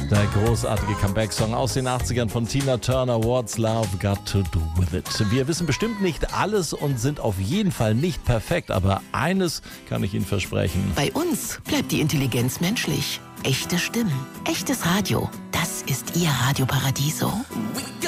Der großartige Comeback-Song aus den 80ern von Tina Turner, What's Love Got to Do With It. Wir wissen bestimmt nicht alles und sind auf jeden Fall nicht perfekt, aber eines kann ich Ihnen versprechen. Bei uns bleibt die Intelligenz menschlich. Echte Stimmen, echtes Radio. Das ist Ihr Radio Paradiso.